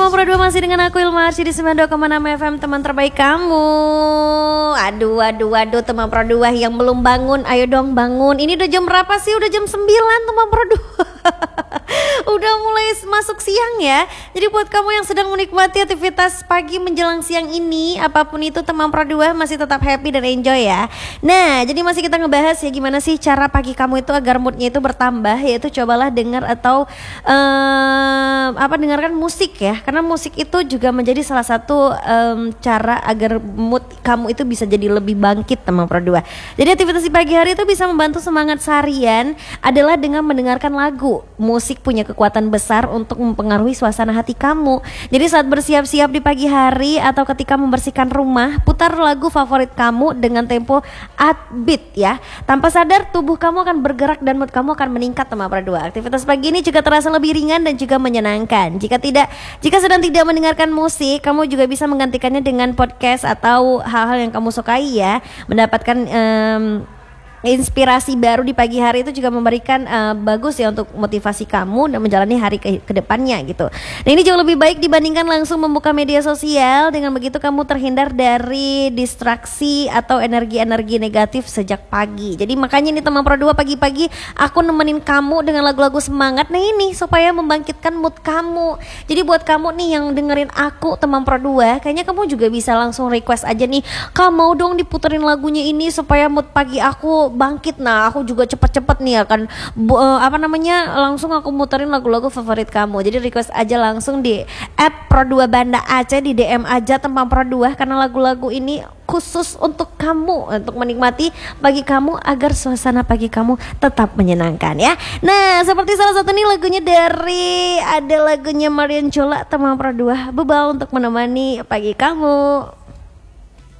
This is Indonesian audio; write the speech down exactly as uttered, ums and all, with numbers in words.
teman Pro dua masih dengan aku Ilma Arsy di sembilan puluh dua koma enam F M, teman terbaik kamu. Aduh, aduh, aduh teman Pro dua yang belum bangun, ayo dong bangun. Ini udah jam berapa sih? Udah jam sembilan teman Pro dua. Udah mulai masuk siang ya. Jadi buat kamu yang sedang menikmati aktivitas pagi menjelang siang ini, apapun itu teman Pro dua masih tetap happy dan enjoy ya. Nah, jadi masih kita ngebahas ya gimana sih cara pagi kamu itu agar moodnya itu bertambah, yaitu cobalah dengar atau um, apa dengarkan musik ya. Karena musik itu juga menjadi salah satu um, cara agar mood kamu itu bisa jadi lebih bangkit teman Pro dua. Jadi aktivitas di pagi hari itu bisa membantu semangat seharian adalah dengan mendengarkan lagu. Musik punya kekuatan besar untuk mempengaruhi suasana hati kamu. Jadi saat bersiap-siap di pagi hari atau ketika membersihkan rumah, putar lagu favorit kamu dengan tempo upbeat ya. Tanpa sadar tubuh kamu akan bergerak dan mood kamu akan meningkat teman Pro dua. Aktivitas pagi ini juga terasa lebih ringan dan juga menyenangkan. Jika tidak, jika sedang tidak mendengarkan musik, kamu juga bisa menggantikannya dengan podcast atau hal-hal yang kamu sukai ya. Mendapatkan um, inspirasi baru di pagi hari itu juga memberikan uh, bagus ya untuk motivasi kamu dan menjalani hari ke, ke depannya gitu. Nah ini jauh lebih baik dibandingkan langsung membuka media sosial. Dengan begitu kamu terhindar dari distraksi atau energi-energi negatif sejak pagi. Jadi makanya nih teman Pro dua pagi-pagi aku nemenin kamu dengan lagu-lagu semangat. Nah ini supaya membangkitkan mood kamu. Jadi buat kamu nih yang dengerin aku teman Pro dua, kayaknya kamu juga bisa langsung request aja nih, "Kak mau dong diputerin lagunya ini supaya mood pagi aku bangkit." Nah aku juga cepet-cepet nih akan bu, uh, apa namanya langsung aku muterin lagu-lagu favorit kamu. Jadi request aja langsung di at Pro dua Banda Aceh, di D M aja tentang Pro dua, karena lagu-lagu ini khusus untuk kamu, untuk menikmati pagi kamu agar suasana pagi kamu tetap menyenangkan ya. Nah seperti salah satu nih lagunya dari ada lagunya Marian Jola teman Pro dua, Bebal untuk menemani pagi kamu.